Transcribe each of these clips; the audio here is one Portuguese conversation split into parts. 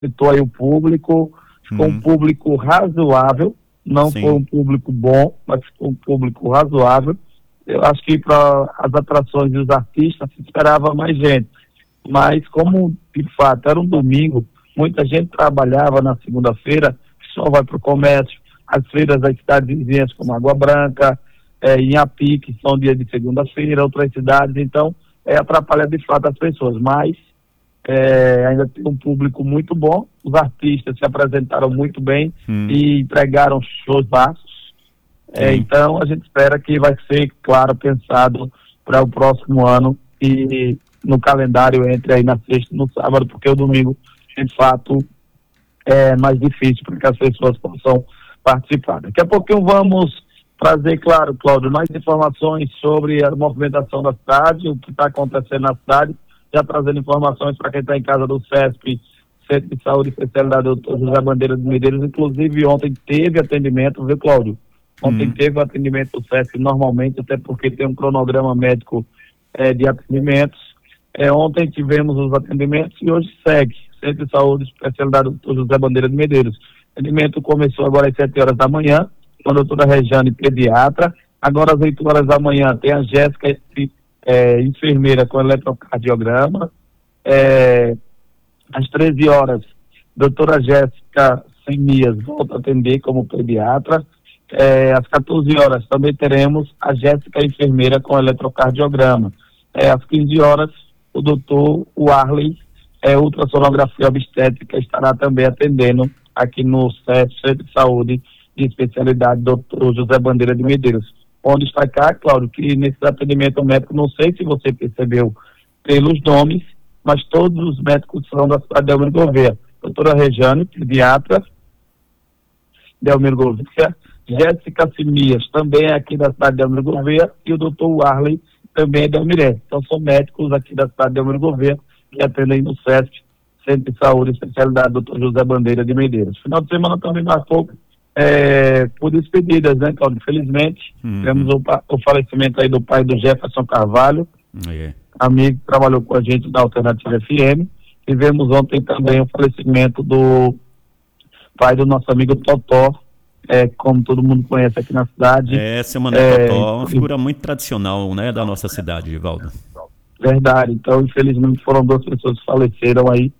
citou aí o público, ficou um público razoável, não Sim. foi um público bom, mas ficou um público razoável. Eu acho que para as atrações dos artistas se esperava mais gente, mas como de fato era um domingo, muita gente trabalhava na segunda-feira, só vai para o comércio, as feiras das cidades vizinhas como Água Branca, Inhapi, que são dia de segunda-feira, outras cidades, então atrapalha de fato as pessoas, mas ainda tem um público muito bom, os artistas se apresentaram muito bem e entregaram shows vastos, então a gente espera que vai ser, claro, pensado para o próximo ano e no calendário entre aí na sexta e no sábado, porque o domingo, de fato, é mais difícil para que as pessoas possam participar. Daqui a pouquinho vamos trazer, claro, Cláudio, mais informações sobre a movimentação da cidade, o que está acontecendo na cidade, já trazendo informações para quem está em casa do CESP, Centro de Saúde e Especialidade Dr. José Bandeira de Medeiros. Inclusive ontem teve atendimento, viu, Cláudio? Ontem teve o atendimento do CESP normalmente, até porque tem um cronograma médico de atendimentos. Ontem tivemos os atendimentos e hoje segue. Centro de Saúde e Especialidade Dr. José Bandeira de Medeiros. O atendimento começou agora às 7 horas da manhã, com a doutora Regiane, pediatra. Agora às 8 horas da manhã tem a Jéssica, enfermeira com eletrocardiograma. Às 13 horas, doutora Jéssica Semias volta a atender como pediatra. Às 14 horas também teremos a Jéssica, enfermeira com eletrocardiograma. Às 15 horas, o doutor Warley, ultrassonografia obstétrica, estará também atendendo aqui no Centro de Saúde de Especialidade Dr. José Bandeira de Medeiros. Onde destacar, Cláudio, que nesse atendimento médico, não sei se você percebeu pelos nomes, mas todos os médicos são da cidade de Delmiro Gouveia. Doutora Regiane, pediatra, Delmiro Gouveia. Jéssica Simias, também é aqui da cidade de Delmiro Gouveia, e o doutor Warley, também é de Delmiré. Então são médicos aqui da cidade de Delmiro Gouveia que atendem no CESP, Centro de Saúde e Especialidade Dr. José Bandeira de Medeiros. Final de semana também marcou por despedidas, né, Cláudio? Infelizmente, tivemos o falecimento aí do pai do Jefferson Carvalho, amigo que trabalhou com a gente da Alternativa FM. Tivemos ontem também o falecimento do pai do nosso amigo Totó, como todo mundo conhece aqui na cidade. Seu Mané Totó, uma figura muito tradicional, né, da nossa cidade, Givaldo. Verdade. Então, infelizmente, foram 2 pessoas que faleceram aí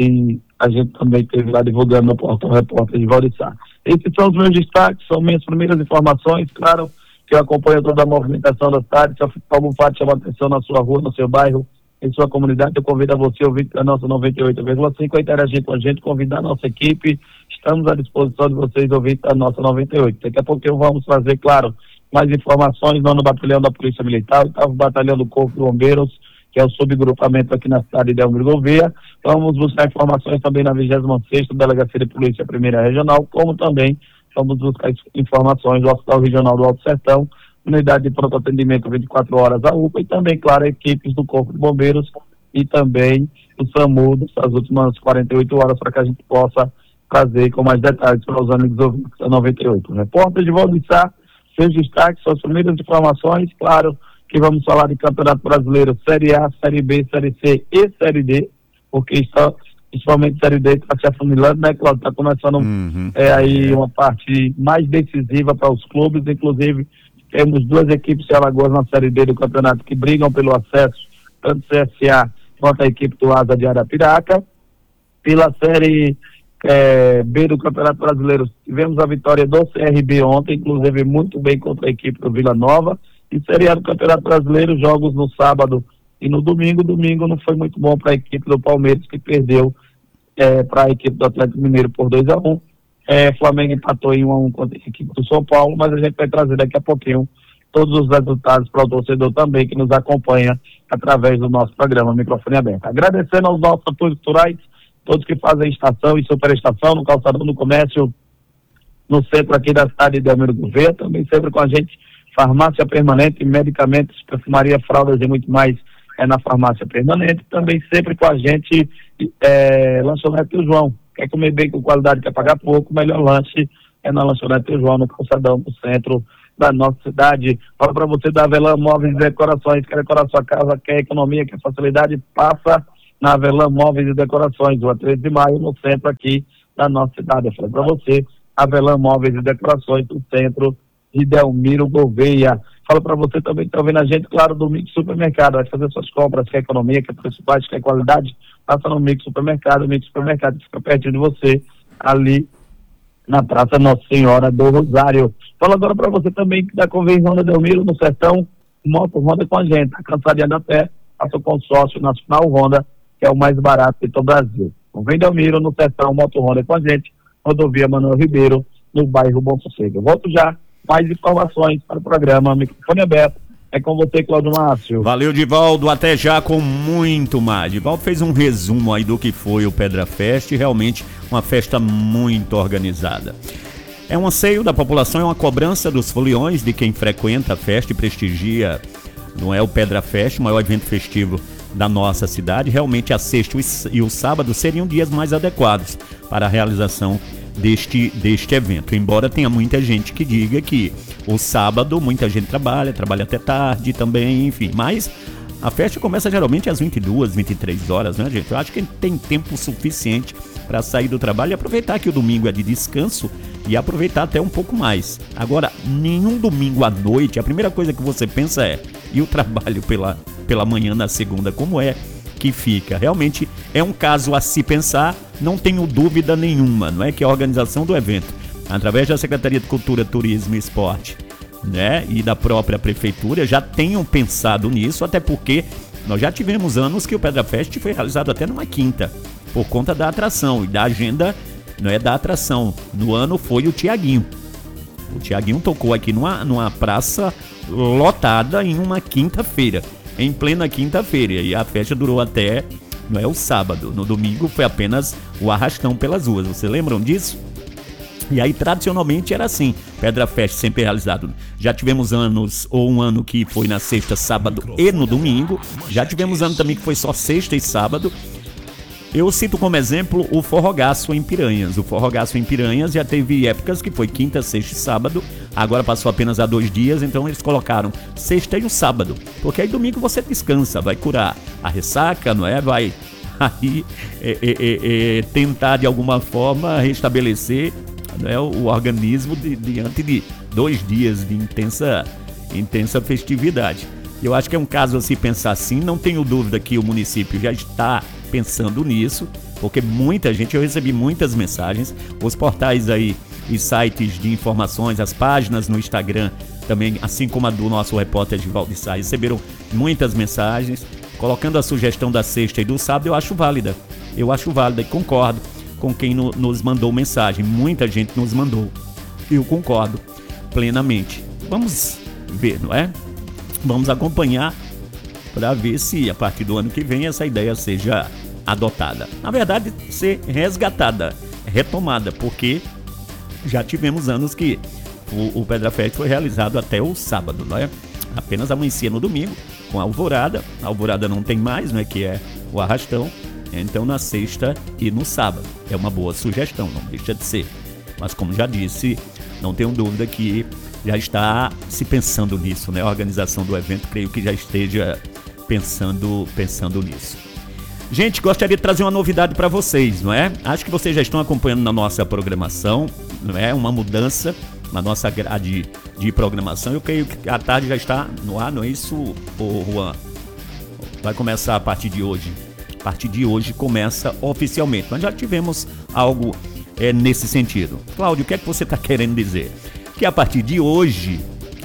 e a gente também esteve lá divulgando no Portal Repórter de Valdeçá. Esses são os meus destaques, são minhas primeiras informações. Claro que eu acompanho toda a movimentação da cidade. Se algum fato chama atenção na sua rua, no seu bairro, em sua comunidade, eu convido a você, ouvinte da nossa 98,5, a interagir com a gente, convidar a nossa equipe. Estamos à disposição de vocês, ouvintes da nossa 98. Daqui a pouquinho vamos trazer, claro, mais informações no batalhão da Polícia Militar, o 8º Batalhão do Corpo de Bombeiros, que é o subgrupamento aqui na cidade de Delmiro Gouveia. Vamos buscar informações também na 26ª Delegacia de Polícia Primeira Regional, como também vamos buscar informações do Hospital Regional do Alto Sertão, Unidade de Pronto Atendimento 24 horas a UPA e também, claro, equipes do Corpo de Bombeiros e também o SAMU das últimas 48 horas para que a gente possa trazer com mais detalhes para os amigos ouvintes da 98. Repórter de Valdeçá, seus destaques, suas primeiras informações, claro que vamos falar de Campeonato Brasileiro, Série A, Série B, Série C e Série D, porque está, principalmente Série D está se afunilando, né, Cláudio? Está começando aí uma parte mais decisiva para os clubes, inclusive temos 2 equipes de Alagoas na Série D do campeonato que brigam pelo acesso, tanto CSA quanto a equipe do Asa de Arapiraca. Pela Série B do Campeonato Brasileiro, tivemos a vitória do CRB ontem, inclusive muito bem contra a equipe do Vila Nova. E Série A do Campeonato Brasileiro, jogos no sábado e no domingo. Domingo não foi muito bom para a equipe do Palmeiras, que perdeu para a equipe do Atlético Mineiro por 2-1. Flamengo empatou em 1-1 contra a equipe do São Paulo, mas a gente vai trazer daqui a pouquinho todos os resultados para o torcedor também que nos acompanha através do nosso programa Microfone Aberto. Agradecendo aos nossos atores culturais, todos que fazem estação e superestação no calçadão do comércio, no centro aqui da cidade de Delmiro Gouveia, também sempre com a gente, farmácia permanente, medicamentos, perfumaria, fraldas e muito mais na farmácia permanente, também sempre com a gente, lanchonete Tio João. Quer comer bem com qualidade, quer pagar pouco, o melhor lanche é na lanchonete Tio João, no calçadão, no centro da nossa cidade. Fala para você da Avelã Móveis e Decorações, quer decorar sua casa, quer economia, quer facilidade, passa na Avelã Móveis e Decorações, Rua 13 de Maio, no centro aqui da nossa cidade. Eu falei para você, Avelã Móveis e Decorações, no centro de Delmiro Gouveia. Falo para você também que está ouvindo a gente, claro, do Mix Supermercado. Vai fazer suas compras, quer economia, quer preço baixo, quer qualidade, passa no Mix Supermercado. O Mix Supermercado fica pertinho de você, ali na Praça Nossa Senhora do Rosário. Falo agora para você também que da Convenção da Delmiro, no Sertão, Moto Honda com a gente. Tá cansadinha da pé, faça o consórcio Nacional Honda, que é o mais barato de todo o Brasil. Convém Delmiro, no Sertão, Moto Honda com a gente. Rodovia Manuel Ribeiro, no bairro Bom Sossego. Eu volto já. Mais informações para o programa. Microfone aberto. É com você, Cláudio Márcio. Valeu, Divaldo. Até já com muito mais. Divaldo fez um resumo aí do que foi o Pedra Fest. Realmente uma festa muito organizada. É um anseio da população, é uma cobrança dos foliões de quem frequenta a festa e prestigia, não é, o Pedra Fest, o maior evento festivo da nossa cidade. Realmente a sexta e o sábado seriam dias mais adequados para a realização deste evento, embora tenha muita gente que diga que o sábado muita gente trabalha até tarde também, enfim, mas a festa começa geralmente às 22, 23 horas, né, gente? Eu acho que tem tempo suficiente para sair do trabalho e aproveitar que o domingo é de descanso e aproveitar até um pouco mais. Agora, nenhum domingo à noite, a primeira coisa que você pensa é, e o trabalho pela manhã na segunda, como é que fica? Realmente é um caso a se pensar, não tenho dúvida nenhuma, não é, que a organização do evento, através da Secretaria de Cultura, Turismo e Esporte, né, e da própria Prefeitura, já tenham pensado nisso, até porque nós já tivemos anos que o Pedra Fest foi realizado até numa quinta, por conta da atração e da agenda, não é, da atração. No ano foi o Tiaguinho. O Tiaguinho tocou aqui numa praça lotada em uma quinta-feira, em plena quinta-feira, e a festa durou até, não é, o sábado. No domingo foi apenas o arrastão pelas ruas. Vocês lembram disso? E aí, tradicionalmente, era assim, Pedra Fest sempre realizado. Já tivemos anos, ou um ano que foi na sexta, sábado e no domingo. Já tivemos ano também que foi só sexta e sábado. Eu cito como exemplo o Forrogaço em Piranhas. O Forrogaço em Piranhas já teve épocas que foi quinta, sexta e sábado. Agora passou apenas a 2 dias, então eles colocaram sexta e o sábado. Porque aí domingo você descansa, vai curar a ressaca, não é? Vai aí tentar de alguma forma restabelecer, não é, o organismo diante de 2 dias de intensa festividade. Eu acho que é um caso a se pensar assim. Não tenho dúvida que o município já está pensando nisso, porque muita gente, eu recebi muitas mensagens, os portais aí e sites de informações, as páginas no Instagram também, assim como a do nosso repórter Divaldo Sá, receberam muitas mensagens colocando a sugestão da sexta e do sábado. Eu acho válida e concordo com quem nos mandou mensagem. Muita gente nos mandou, eu concordo plenamente. Vamos ver, não é? Vamos acompanhar para ver se a partir do ano que vem essa ideia seja adotada. Na verdade, ser resgatada, retomada, porque já tivemos anos que o Pedra Fest foi realizado até o sábado, não é? Apenas amanhecia no domingo com a alvorada. A alvorada não tem mais, não é, que é o arrastão. Então na sexta e no sábado. É uma boa sugestão, não deixa de ser. Mas como já disse, não tenho dúvida que já está se pensando nisso, né? A organização do evento, creio que já esteja pensando nisso. Gente, gostaria de trazer uma novidade para vocês, não é? Acho que vocês já estão acompanhando na nossa programação, não é? Uma mudança na nossa grade de programação. Eu creio que a tarde já está no ar, não é isso, Juan? Vai começar a partir de hoje. A partir de hoje começa oficialmente, mas já tivemos algo nesse sentido. Cláudio, o que é que você está querendo dizer? Que a partir de hoje,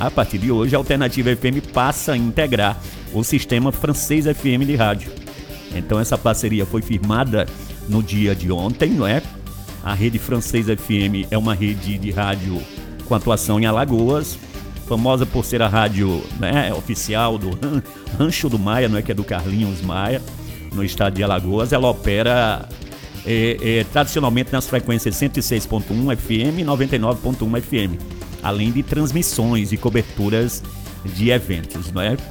a Alternativa FM passa a integrar o sistema Francês FM de rádio. Então essa parceria foi firmada no dia de ontem, não é? A rede Francês FM é uma rede de rádio com atuação em Alagoas, famosa por ser a rádio, né, oficial do Rancho do Maia, não é, que é do Carlinhos Maia, no estado de Alagoas. Ela opera tradicionalmente nas frequências 106.1 FM e 99.1 FM, além de transmissões e coberturas de eventos, não é?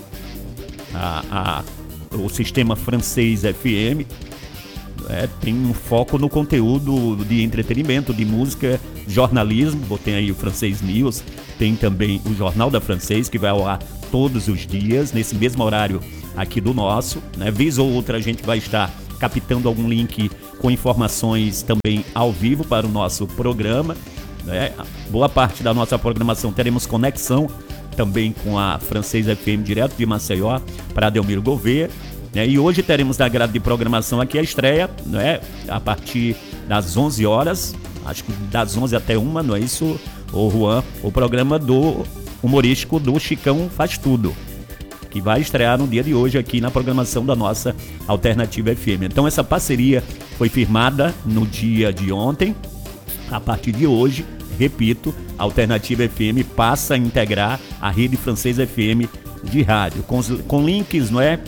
O sistema Francês FM tem um foco no conteúdo de entretenimento, de música, jornalismo. Tem aí o Francês News, tem também o Jornal da Francês, que vai ao ar todos os dias, nesse mesmo horário aqui do nosso, né? Vez ou outra a gente vai estar captando algum link com informações também ao vivo para o nosso programa, né? Boa parte da nossa programação teremos conexão também com a Francês FM direto de Maceió para Delmiro Gouveia, né? E hoje teremos na grade de programação aqui a estreia, né? A partir das 11 horas, acho que das 11 até 1, não é isso, ô Juan? O programa do humorístico do Chicão Faz Tudo, que vai estrear no dia de hoje aqui na programação da nossa Alternativa FM. Então essa parceria foi firmada no dia de ontem. A partir de hoje, repito, a Alternativa FM passa a integrar a Rede Francês FM de rádio, com links, não é?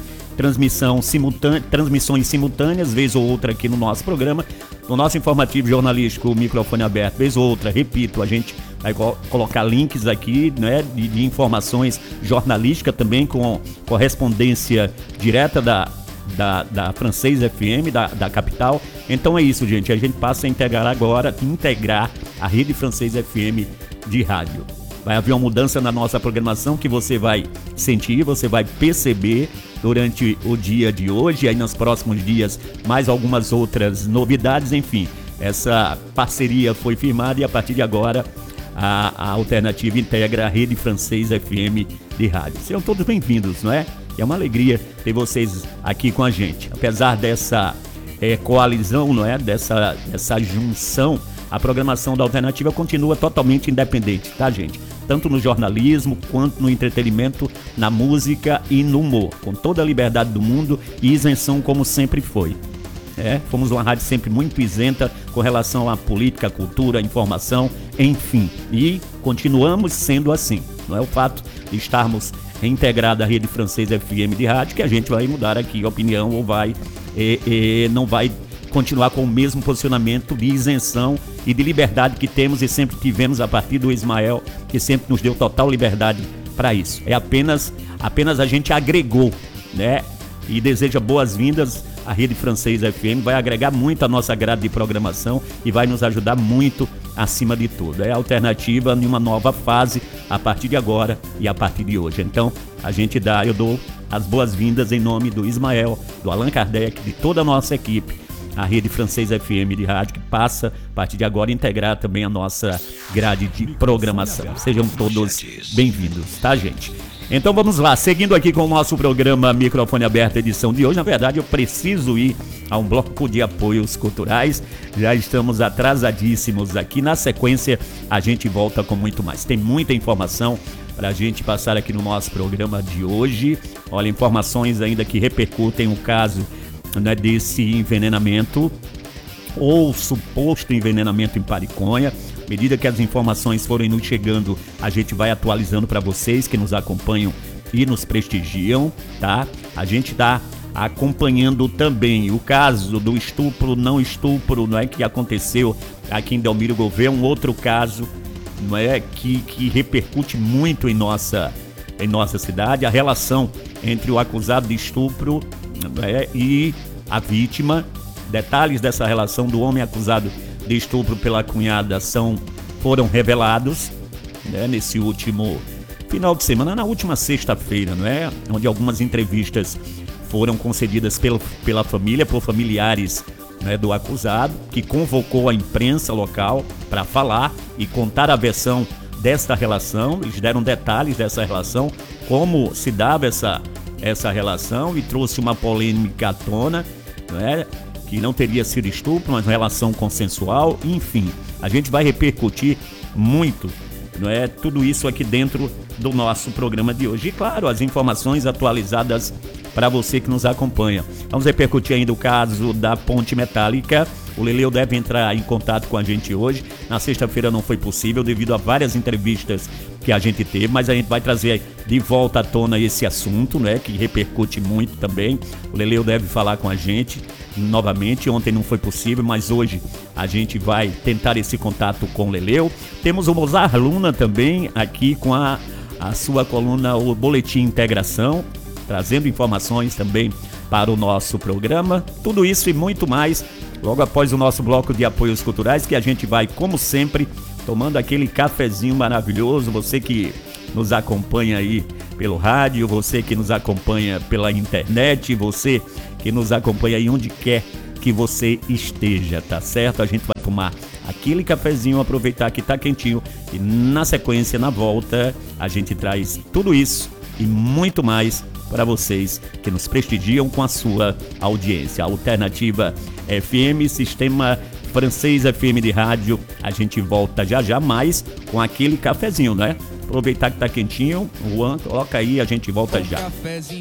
Transmissões simultâneas, vez ou outra aqui no nosso programa, no nosso informativo jornalístico, o microfone aberto, vez ou outra, repito, a gente vai colocar links aqui, né, de informações jornalísticas também, com correspondência direta da Francês FM, da capital. Então é isso, gente, a gente passa a integrar a Rede Francês FM de rádio. Vai haver uma mudança na nossa programação que você vai sentir, você vai perceber durante o dia de hoje, aí nos próximos dias mais algumas outras novidades, enfim. Essa parceria foi firmada e a partir de agora a Alternativa integra a Rede Francês FM de rádio. Sejam todos bem-vindos, não é? É uma alegria ter vocês aqui com a gente. Apesar dessa coalizão, não é? Dessa junção, a programação da Alternativa continua totalmente independente, tá, gente? Tanto no jornalismo, quanto no entretenimento, na música e no humor, com toda a liberdade do mundo e isenção como sempre foi. Fomos uma rádio sempre muito isenta com relação à política, à cultura, à informação, enfim. E continuamos sendo assim. Não é o fato de estarmos reintegrada à Rede Francês FM de rádio que a gente vai mudar aqui a opinião ou não vai continuar com o mesmo posicionamento de isenção e de liberdade que temos e sempre tivemos a partir do Ismael, que sempre nos deu total liberdade para isso. Apenas a gente agregou, né? E deseja boas-vindas à Rede Francês FM, vai agregar muito a nossa grade de programação e vai nos ajudar muito acima de tudo. É a Alternativa em uma nova fase a partir de agora e a partir de hoje. Então, eu dou as boas-vindas em nome do Ismael, do Allan Kardec, de toda a nossa equipe, a Rede Francês FM de rádio, que passa, a partir de agora, a integrar também a nossa grade de programação. Sejam todos bem-vindos, tá, gente? Então vamos lá, seguindo aqui com o nosso programa Microfone Aberto, edição de hoje. Na verdade, eu preciso ir a um bloco de apoios culturais. Já estamos atrasadíssimos aqui. Na sequência, a gente volta com muito mais. Tem muita informação para a gente passar aqui no nosso programa de hoje. Olha, informações ainda que repercutem o caso, né, desse envenenamento ou suposto envenenamento em Pariconha. À medida que as informações forem nos chegando, a gente vai atualizando para vocês que nos acompanham e nos prestigiam, tá? A gente está acompanhando também o caso do estupro, não é, que aconteceu aqui em Delmiro Gouveia, um outro caso, não é, que repercute muito em nossa cidade, a relação entre o acusado de estupro, não é, e a vítima. Detalhes dessa relação do homem acusado de estupro pela cunhada foram revelados, né, nesse último final de semana, na última sexta-feira, não é? Onde algumas entrevistas foram concedidas pela família, por familiares, né, do acusado, que convocou a imprensa local para falar e contar a versão desta relação. Eles deram detalhes dessa relação, como se dava essa relação, e trouxe uma polêmica à tona, não é? Que não teria sido estupro, mas uma relação consensual. Enfim, a gente vai repercutir muito, não é, tudo isso aqui dentro do nosso programa de hoje. E claro, as informações atualizadas para você que nos acompanha. Vamos repercutir ainda o caso da ponte metálica. O Leleu deve entrar em contato com a gente hoje. Na sexta-feira não foi possível devido a várias entrevistas que a gente teve, mas a gente vai trazer de volta à tona esse assunto, né, que repercute muito também. O Leleu deve falar com a gente novamente. Ontem não foi possível, mas hoje a gente vai tentar esse contato com o Leleu. Temos o Mozart Luna também aqui com a sua coluna, o Boletim Integração, trazendo informações também para o nosso programa. Tudo isso e muito mais logo após o nosso bloco de apoios culturais, que a gente vai, como sempre, tomando aquele cafezinho maravilhoso. Você que nos acompanha aí pelo rádio, você que nos acompanha pela internet, você que nos acompanha aí onde quer que você esteja, tá certo? A gente vai tomar aquele cafezinho, aproveitar que tá quentinho e na sequência, na volta, a gente traz tudo isso e muito mais para vocês que nos prestigiam com a sua audiência. Alternativa FM, Sistema Francês FM de rádio. A gente volta já mais com aquele cafezinho, né? Aproveitar que tá quentinho, Juan, coloca aí, a gente volta já.